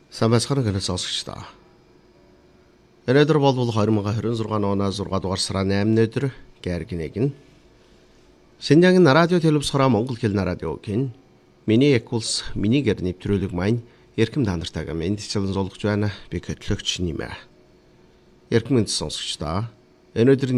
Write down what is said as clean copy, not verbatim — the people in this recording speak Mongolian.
Самбайсгарын гэнэ сонсогчдоо. Өнөөдөр бол 2026 оны 6 дугаар сарын 8-ны өдөр гэргинэг нь Шинжаагийн радио телевизхороо Монгол хэлний радиогийн миний экулс минийгээр нэвтрүүлэг маань эрхэм танартайгаа мэдчилэн зулгаж байна. Би хөтлөгч нэмэ. Эрхэм сонсогчдоо. Өнөөдөр